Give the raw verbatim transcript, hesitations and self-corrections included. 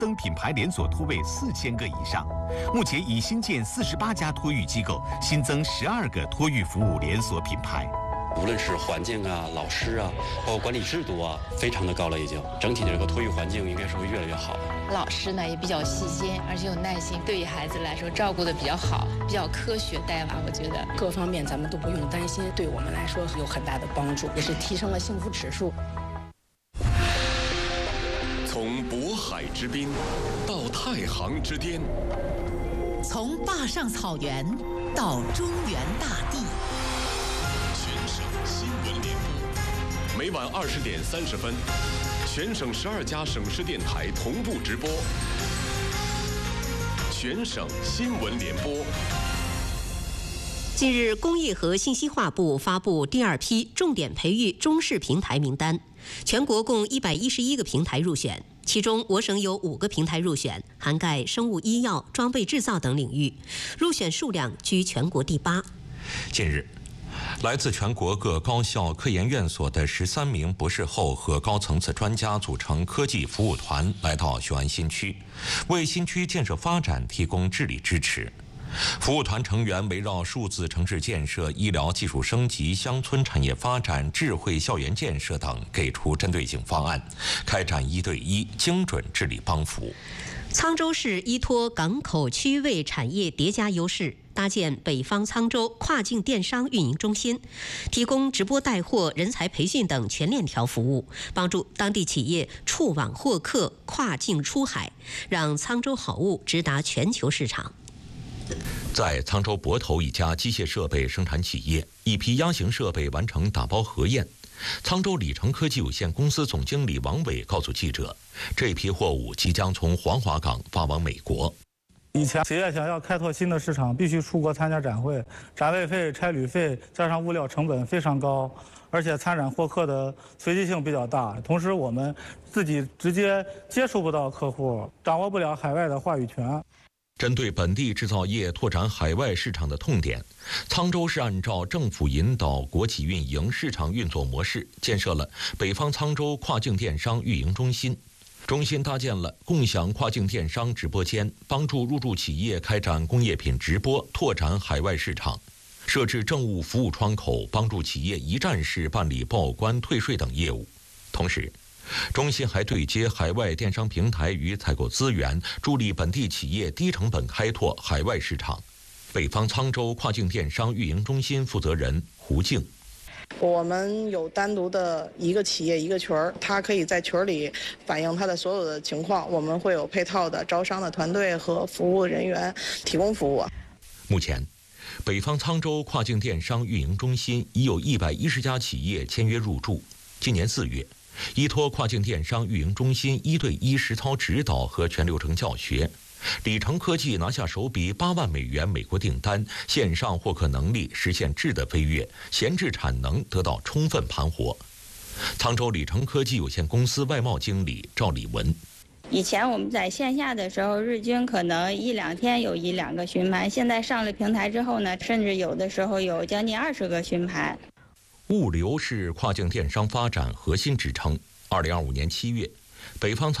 等品牌连锁托位四千个以上。目前已新建四十八家托育机构，新增十二个托育服务连锁品牌。 无论是环境啊、老师啊，包括管理制度啊，非常的高了已经。整体的这个托育环境应该是会越来越好。 老师呢也比较细心，而且有耐心，对于孩子来说照顾的比较好，比较科学带娃，我觉得各方面咱们都不用担心，对我们来说有很大的帮助，也是提升了幸福指数。 从渤海之滨到太行之巅， 从坝上草原到中原大地。 全省新闻联播，每晚二十点三十分，全省十二家省市电台同步直播。全省新闻联播。 近日，工业和信息化部发布第二批重点培育中试平台名单，全国共一百一十一个平台入选，其中我省有五个平台入选，涵盖生物医药、装备制造等领域，入选数量居全国第八。 近日，来自全国各高校、科研院所的十三名博士后和高层次专家组成科技服务团，来到雄安新区，为新区建设发展提供治理支持。服务团成员围绕数字城市建设、医疗技术升级、乡村产业发展、智慧校园建设等，给出针对性方案，开展一对一精准治理帮扶。 沧州市依托港口区位产业叠加优势，搭建北方沧州跨境电商运营中心，提供直播带货、人才培训等全链条服务，帮助当地企业触网获客、跨境出海，让沧州好物直达全球市场。 在沧州泊头一家机械设备生产企业，一批压型设备完成打包核验。沧州里程科技有限公司总经理王伟告诉记者，这批货物即将从黄华港发往美国。 以前企业想要开拓新的市场，必须出国参加展会，展位费、差旅费加上物料成本非常高，而且参展获客的随机性比较大。同时，我们自己直接接触不到客户，掌握不了海外的话语权。 针对本地制造业拓展海外市场的痛点，沧州市按照政府引导、国企运营、市场运作模式，建设了北方沧州跨境电商运营中心。中心搭建了共享跨境电商直播间，帮助入驻企业开展工业品直播，拓展海外市场；设置政务服务窗口，帮助企业一站式办理报关、退税等业务。同时，中心还对接海外电商平台与采购资源，助力本地企业低成本开拓海外市场。北方沧州跨境电商运营中心负责人胡静。 我们有单独的一个企业一个群儿，它可以在群里反映它的所有的情况，我们会有配套的招商的团队和服务人员提供服务。 目前，北方沧州跨境电商运营中心已有一百一十家企业签约入驻。今年四月，依托跨境电商运营中心一对一实操指导和全流程教学，里程科技拿下首笔八万美元美国订单，线上获客能力实现质的飞跃，闲置产能得到充分盘活。沧州里程科技有限公司外贸经理赵礼文。 以前我们在线下的时候，日均可能一两天有一两个询盘，现在上了平台之后呢，甚至有的时候有将近二十个询盘。 物流是跨境电商发展核心支撑。二零二五年七月，北方沧